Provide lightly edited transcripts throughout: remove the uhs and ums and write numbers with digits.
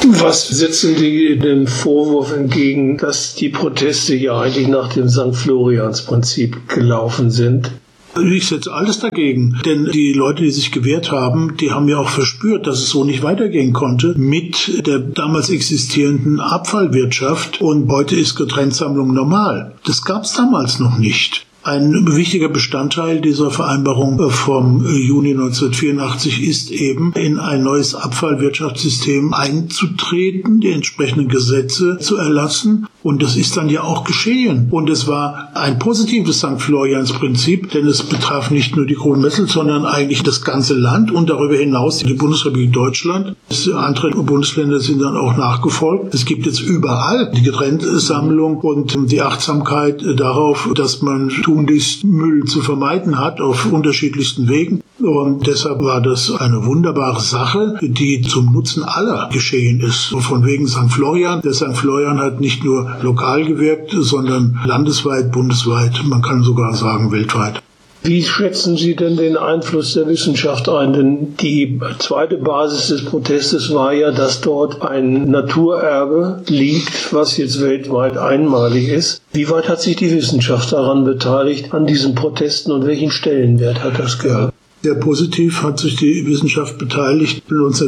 Was setzen Sie den Vorwurf entgegen, dass die Proteste ja eigentlich nach dem St. Florians-Prinzip gelaufen sind? Ich setze alles dagegen, denn die Leute, die sich gewehrt haben, die haben ja auch verspürt, dass es so nicht weitergehen konnte mit der damals existierenden Abfallwirtschaft, und heute ist Getrenntsammlung normal. Das gab es damals noch nicht. Ein wichtiger Bestandteil dieser Vereinbarung vom Juni 1984 ist eben, in ein neues Abfallwirtschaftssystem einzutreten, die entsprechenden Gesetze zu erlassen. Und das ist dann ja auch geschehen. Und es war ein positives St. Florians-Prinzip, denn es betraf nicht nur die Kronmessel, sondern eigentlich das ganze Land und darüber hinaus die Bundesrepublik Deutschland. Andere Bundesländer sind dann auch nachgefolgt. Es gibt jetzt überall die Getrenntsammlung und die Achtsamkeit darauf, dass man tunlichst Müll zu vermeiden hat auf unterschiedlichsten Wegen. Und deshalb war das eine wunderbare Sache, die zum Nutzen aller geschehen ist. Und von wegen St. Florian. Der St. Florian hat nicht nur lokal gewirkt, sondern landesweit, bundesweit, man kann sogar sagen weltweit. Wie schätzen Sie denn den Einfluss der Wissenschaft ein? Denn die zweite Basis des Protestes war ja, dass dort ein Naturerbe liegt, was jetzt weltweit einmalig ist. Wie weit hat sich die Wissenschaft daran beteiligt, an diesen Protesten, und welchen Stellenwert hat das gehabt? Sehr positiv hat sich die Wissenschaft beteiligt.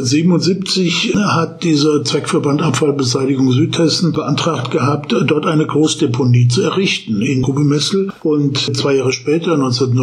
1977 hat dieser Zweckverband Abfallbeseitigung Südhessen beantragt gehabt, dort eine Großdeponie zu errichten in Grubemessel. Und 2 Jahre später,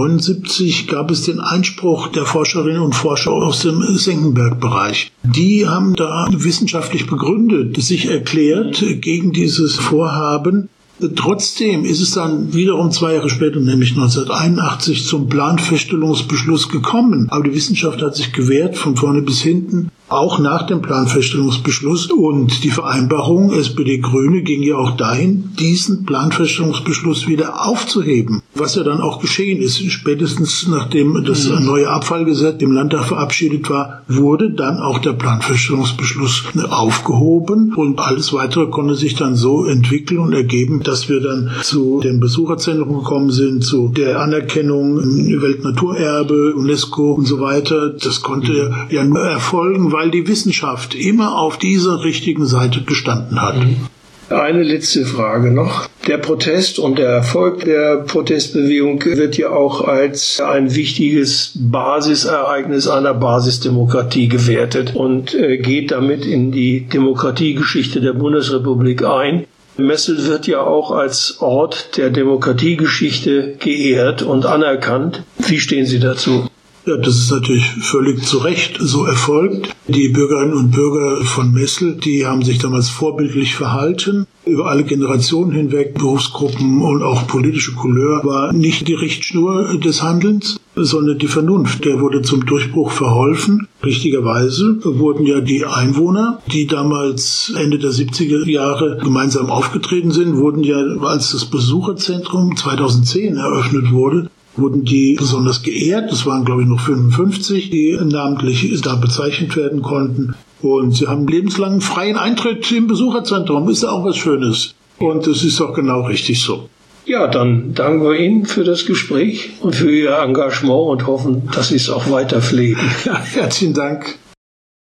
1979, gab es den Einspruch der Forscherinnen und Forscher aus dem Senckenberg-Bereich. Die haben da wissenschaftlich begründet, sich erklärt gegen dieses Vorhaben. Trotzdem ist es dann wiederum 2 Jahre später, nämlich 1981, zum Planfeststellungsbeschluss gekommen. Aber die Wissenschaft hat sich gewehrt, von vorne bis hinten, auch nach dem Planfeststellungsbeschluss. Und die Vereinbarung SPD-Grüne ging ja auch dahin, diesen Planfeststellungsbeschluss wieder aufzuheben. Was ja dann auch geschehen ist. Spätestens nachdem das neue Abfallgesetz im Landtag verabschiedet war, wurde dann auch der Planfeststellungsbeschluss aufgehoben. Und alles Weitere konnte sich dann so entwickeln und ergeben, dass wir dann zu dem Besucherzentrum gekommen sind, zu der Anerkennung Weltnaturerbe, UNESCO und so weiter. Das konnte ja nur erfolgen, weil die Wissenschaft immer auf dieser richtigen Seite gestanden hat. Eine letzte Frage noch. Der Protest und der Erfolg der Protestbewegung wird ja auch als ein wichtiges Basisereignis einer Basisdemokratie gewertet und geht damit in die Demokratiegeschichte der Bundesrepublik ein. Messel wird ja auch als Ort der Demokratiegeschichte geehrt und anerkannt. Wie stehen Sie dazu? Ja, das ist natürlich völlig zu Recht so erfolgt. Die Bürgerinnen und Bürger von Messel, die haben sich damals vorbildlich verhalten. Über alle Generationen hinweg, Berufsgruppen und auch politische Couleur war nicht die Richtschnur des Handelns, sondern die Vernunft. Der wurde zum Durchbruch verholfen. Richtigerweise wurden ja die Einwohner, die damals Ende der 70er Jahre gemeinsam aufgetreten sind, wurden ja, als das Besucherzentrum 2010 eröffnet wurde, wurden die besonders geehrt. Es waren, glaube ich, noch 55, die namentlich da bezeichnet werden konnten. Und sie haben lebenslangen freien Eintritt im Besucherzentrum. Ist ja auch was Schönes. Und das ist auch genau richtig so. Ja, dann danken wir Ihnen für das Gespräch und für Ihr Engagement und hoffen, dass Sie es auch weiter pflegen. Ja, herzlichen Dank.